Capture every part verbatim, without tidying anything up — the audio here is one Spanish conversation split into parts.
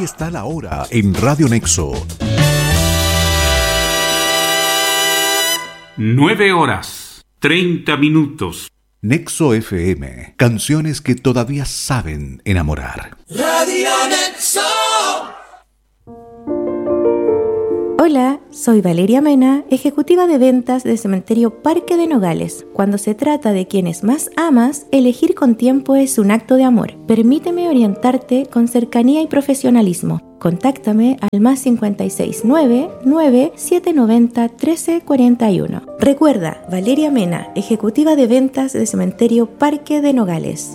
Aquí está la hora en Radio Nexo. Nueve horas, treinta minutos. Nexo F M. Canciones que todavía saben enamorar. Radio Nexo. Hola, soy Valeria Mena, ejecutiva de ventas de Cementerio Parque de Nogales. Cuando se trata de quienes más amas, elegir con tiempo es un acto de amor. Permíteme orientarte con cercanía y profesionalismo. Contáctame al más cinco seis nueve, nueve siete nueve cero, uno tres cuatro uno. Recuerda, Valeria Mena, ejecutiva de ventas de Cementerio Parque de Nogales.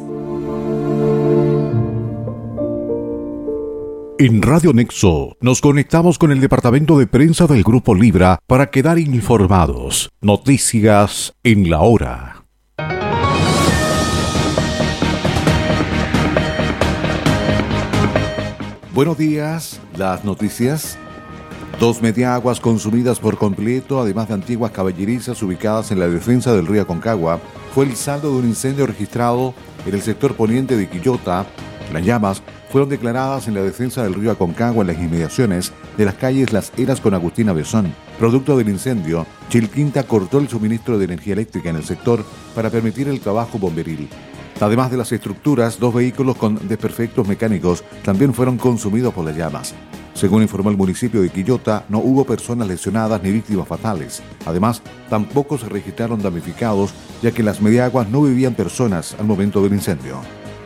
En Radio Nexo nos conectamos con el departamento de prensa del Grupo Libra para quedar informados. Noticias en la hora. Buenos días, las noticias. Dos mediaguas consumidas por completo, además de antiguas caballerizas ubicadas en la defensa del río Aconcagua, fue el saldo de un incendio registrado en el sector poniente de Quillota. Las llamas fueron declaradas en la defensa del río Aconcagua en las inmediaciones de las calles Las Heras con Agustín Abezón. Producto del incendio, Chilquinta cortó el suministro de energía eléctrica en el sector para permitir el trabajo bomberil. Además de las estructuras, dos vehículos con desperfectos mecánicos también fueron consumidos por las llamas. Según informó el municipio de Quillota, no hubo personas lesionadas ni víctimas fatales. Además, tampoco se registraron damnificados, ya que en las mediaguas no vivían personas al momento del incendio.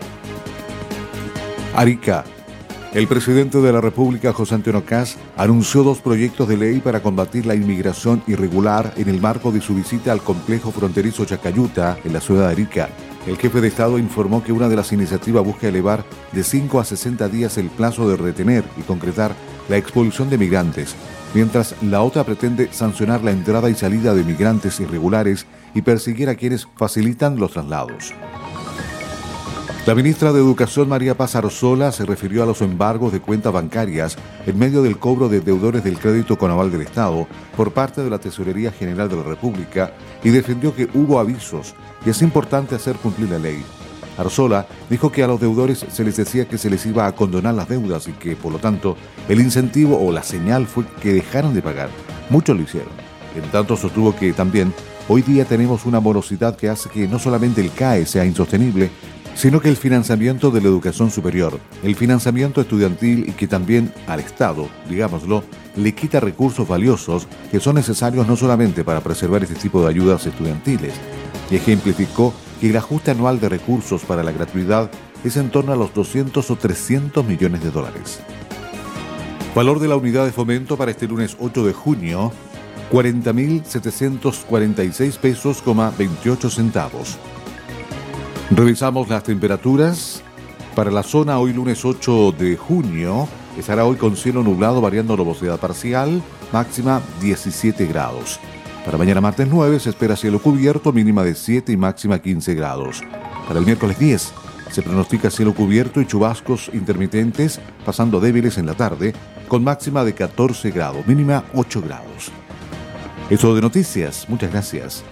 Arica. El presidente de la República, José Antonio Kast, anunció dos proyectos de ley para combatir la inmigración irregular en el marco de su visita al complejo fronterizo Chacayuta, en la ciudad de Arica. El jefe de Estado informó que una de las iniciativas busca elevar de cinco a sesenta días el plazo de retener y concretar la expulsión de migrantes, mientras la otra pretende sancionar la entrada y salida de migrantes irregulares y perseguir a quienes facilitan los traslados. La ministra de Educación, María Paz Arzola, se refirió a los embargos de cuentas bancarias en medio del cobro de deudores del crédito con aval del Estado por parte de la Tesorería General de la República y defendió que hubo avisos y es importante hacer cumplir la ley. Arzola dijo que a los deudores se les decía que se les iba a condonar las deudas y que, por lo tanto, el incentivo o la señal fue que dejaran de pagar. Muchos lo hicieron. En tanto, sostuvo que también hoy día tenemos una morosidad que hace que no solamente el C A E sea insostenible, sino que el financiamiento de la educación superior, el financiamiento estudiantil y que también al Estado, digámoslo, le quita recursos valiosos que son necesarios no solamente para preservar este tipo de ayudas estudiantiles. Y ejemplificó que el ajuste anual de recursos para la gratuidad es en torno a los doscientos o trescientos millones de dólares. Valor de la unidad de fomento para este lunes ocho de junio, cuarenta mil setecientos cuarenta y seis pesos, veintiocho centavos. Revisamos las temperaturas. Para la zona hoy lunes ocho de junio estará hoy con cielo nublado variando nubosidad parcial, máxima diecisiete grados. Para mañana martes nueve se espera cielo cubierto, mínima de siete y máxima quince grados. Para el miércoles diez se pronostica cielo cubierto y chubascos intermitentes pasando débiles en la tarde con máxima de catorce grados, mínima ocho grados. Eso de noticias, muchas gracias.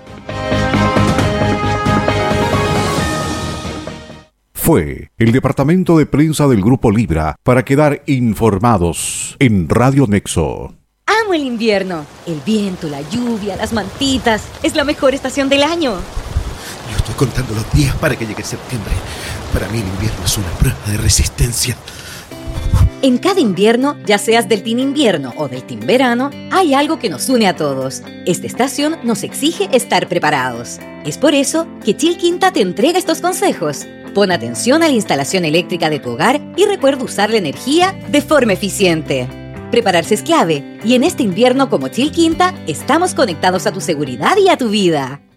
Fue el departamento de prensa del Grupo Libra para quedar informados en Radio Nexo. Amo el invierno. El viento, la lluvia, las mantitas. Es la mejor estación del año. Yo estoy contando los días para que llegue septiembre. Para mí el invierno es una prueba de resistencia. En cada invierno, ya seas del team invierno o del team verano, hay algo que nos une a todos. Esta estación nos exige estar preparados. Es por eso que Chilquinta te entrega estos consejos. Pon atención a la instalación eléctrica de tu hogar y recuerda usar la energía de forma eficiente. Prepararse es clave y en este invierno como Chilquinta estamos conectados a tu seguridad y a tu vida.